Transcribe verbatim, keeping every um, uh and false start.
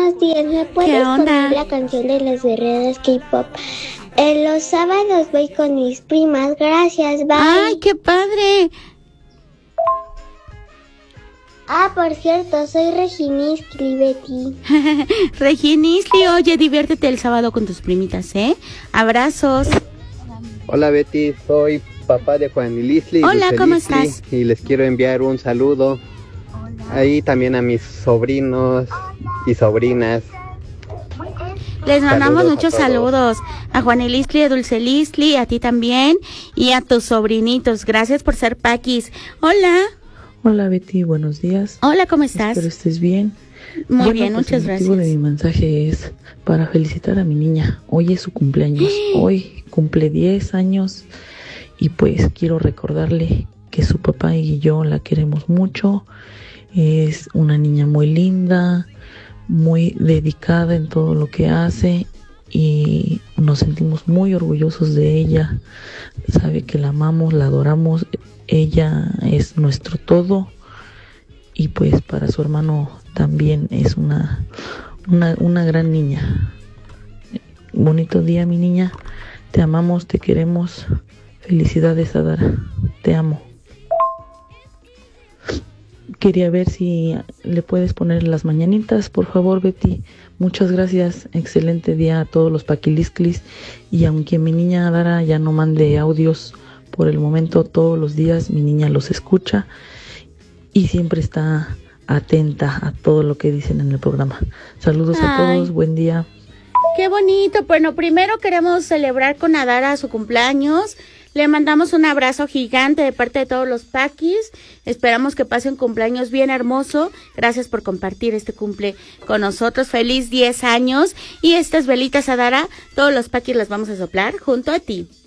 buenos días. ¿Me puedes poner la canción de las guerreras K-pop? En los sábados voy con mis primas. Gracias, bye. ¡Ay, qué padre! Ah, por cierto, soy Reginisli, Betty. Reginisli, oye, diviértete el sábado con tus primitas, ¿eh? Abrazos. Hola, Betty, soy papá de Juan y Lisli. Hola, ¿cómo Lisli, estás? Y les quiero enviar un saludo. Ahí también a mis sobrinos y sobrinas. Les mandamos Saludos muchos a todos. saludos a Juan y Lisli, a Dulce Lisli, a ti también y a tus sobrinitos. Gracias por ser paquis. Hola. Hola Betty, buenos días. Hola, ¿cómo estás? Espero estés bien. Muy bueno, bien, pues muchas el motivo gracias. de mi mensaje es para felicitar a mi niña. Hoy es su cumpleaños. Hoy cumple diez años y pues quiero recordarle que su papá y yo la queremos mucho. Es una niña muy linda, muy dedicada en todo lo que hace y nos sentimos muy orgullosos de ella. Sabe que la amamos, la adoramos. Ella es nuestro todo y pues para su hermano también es una, una, una gran niña. Bonito día, mi niña. Te amamos, te queremos. Felicidades, Adara. Te amo. Quería ver si le puedes poner las mañanitas, por favor, Betty. Muchas gracias. Excelente día a todos los paquilisclis. Y aunque mi niña Adara ya no mande audios por el momento, todos los días mi niña los escucha y siempre está atenta a todo lo que dicen en el programa. Saludos Ay. a todos, buen día. Qué bonito. Bueno, primero queremos celebrar con Adara su cumpleaños. Le mandamos un abrazo gigante de parte de todos los paquis. Esperamos que pase un cumpleaños bien hermoso. Gracias por compartir este cumple con nosotros. Feliz diez años. Y estas velitas, Adara, todos los paquis las vamos a soplar junto a ti.